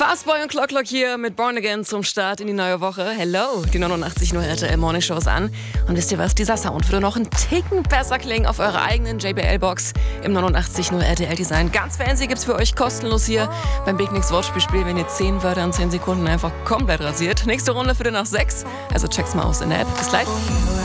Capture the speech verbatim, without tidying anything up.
Fastboy und Clock Clock hier mit Born Again zum Start in die neue Woche. Hello, die neunundachtzig Komma null R T L Morning Show ist an. Und wisst ihr was, dieser Sound würde noch einen Ticken besser klingen auf eurer eigenen J B L-Box im neunundachtzig Komma null R T L-Design. Ganz fancy gibt's für euch kostenlos hier beim Big Nicks Wortspielspiel, wenn ihr zehn Wörter in zehn Sekunden einfach komplett rasiert. Nächste Runde für den nach sechs. Also check's mal aus in der App. Bis gleich.